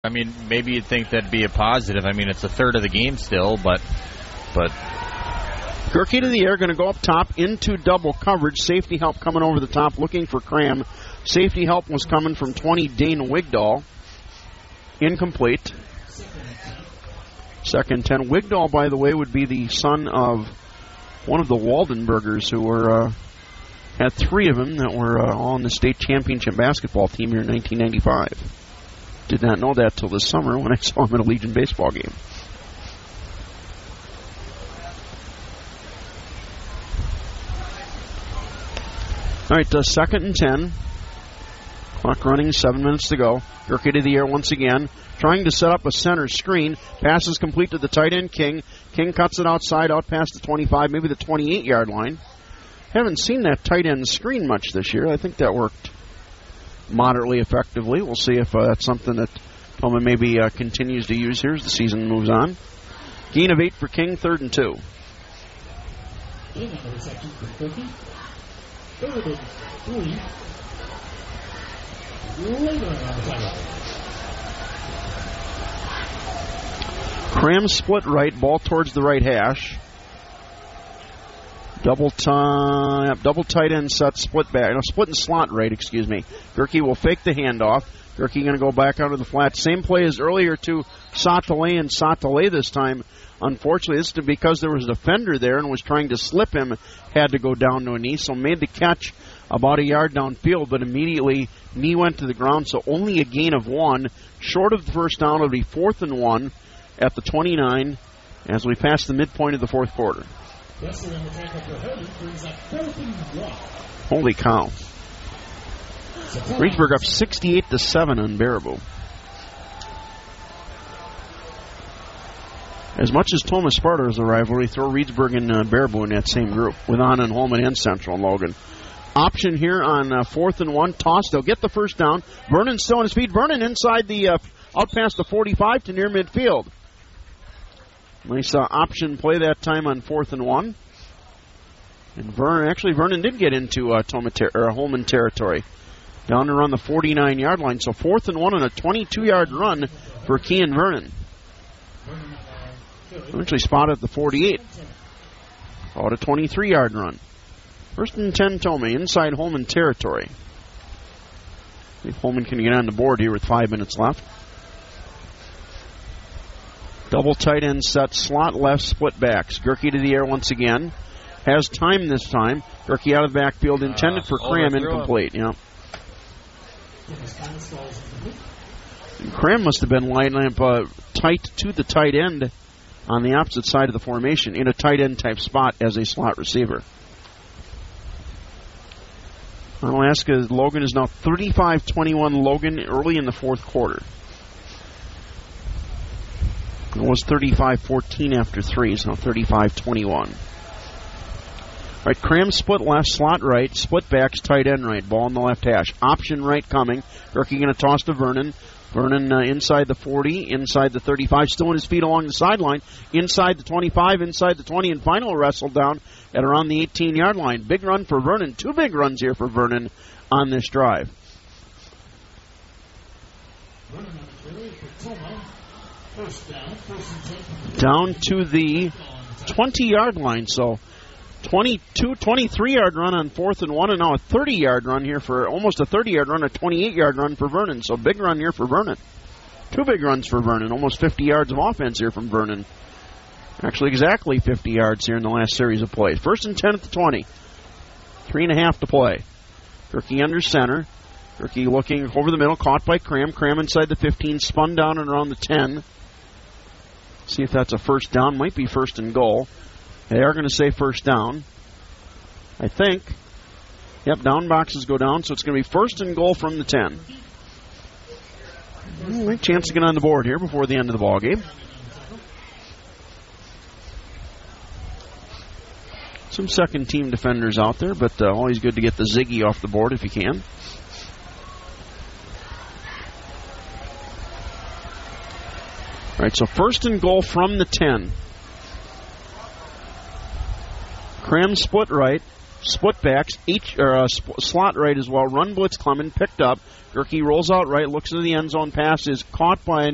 I mean, maybe you'd think that'd be a positive. I mean, it's a third of the game still, but Gerke to the air, going to go up top into double coverage. Safety help coming over the top, looking for Cram. Safety help was coming from 20, Dane Wigdahl. Incomplete. Second 10. Wigdahl, by the way, would be the son of one of the Waldenbergers who were had three of them that were all in the state championship basketball team here in 1995. Did not know that till this summer when I saw him at a Legion baseball game. All right, second and 10. Clock running, 7 minutes to go. Gerke to the air once again, trying to set up a center screen. Pass is complete to the tight end, King. King cuts it outside, out past the 25, maybe the 28-yard line. Haven't seen that tight end screen much this year. I think that worked moderately effectively. We'll see if that's something that Pullman maybe continues to use here as the season moves on. Gain of 8 for King, 3rd and 2. Cram split right, ball towards the right hash. Double tight end set, split back. No, split and slot right, excuse me. Gerke will fake the handoff. Gerke going to go back out of the flat. Same play as earlier to Satale, and Satale this time. Unfortunately, this is because there was a defender there and was trying to slip him, had to go down to a knee. So made the catch about a yard downfield, but immediately knee went to the ground, so only a gain of 1. Short of the first down, it'll be 4th and 1 at the 29 as we pass the midpoint of the fourth quarter. Holy cow. Reedsburg up 68-7 on Baraboo. As much as Thomas Sparta is a rivalry, throw Reedsburg and Baraboo in that same group with Anna and Holman and Central and Logan. Option here on 4th and 1. Toss. They'll get the first down. Vernon still on his feet. Vernon inside the out past the 45 to near midfield. Nice option play that time on 4th and 1. And Vernon did get into Holman territory. Down around the 49-yard line. So 4th and 1 on a 22-yard run for Kean Vernon. Eventually spotted at the 48. About a 23-yard run. 1st and 10 Tomei inside Holman territory. See if Holman can get on the board here with 5 minutes left. Double tight end set, slot left, split backs. Gerke to the air once again. Has time this time. Gerke out of the backfield, intended for Cram, incomplete. Yeah. Cram must have been lining up tight to the tight end on the opposite side of the formation in a tight end type spot as a slot receiver. Alaska Logan is now 35-21 Logan early in the fourth quarter. It was 35-14 after 3. It's now 35-21. All right, Cram split left, slot right, split backs, tight end right. Ball in the left hash. Option right coming. Gerke going to toss to Vernon. Vernon inside the 40, inside the 35, still on his feet along the sideline, inside the 25, inside the 20, and final wrestle down at around the 18-yard line. Big run for Vernon. 2 big runs here for Vernon on this drive. Down to the 20-yard line, so 23-yard run on 4th and 1, and now a 30-yard run here for almost a 30-yard run, a 28-yard run for Vernon. So big run here for Vernon. 2 big runs for Vernon, almost 50 yards of offense here from Vernon. Actually, exactly 50 yards here in the last series of plays. 1st and 10 at the 20. 3.5 to play. Gerke under center. Gerke looking over the middle, caught by Cram. Cram inside the 15, spun down and around the 10. See if that's a first down. Might be 1st and goal. They are going to say first down, I think. Yep, down boxes go down, so it's going to be 1st and goal from the 10. Chance to get on the board here before the end of the ball game. Some second-team defenders out there, but always good to get the Ziggy off the board if you can. All right, so 1st and goal from the 10. Cram split right, split backs, slot right as well. Run blitz Clement picked up. Gerke rolls out right, looks into the end zone. Pass is caught by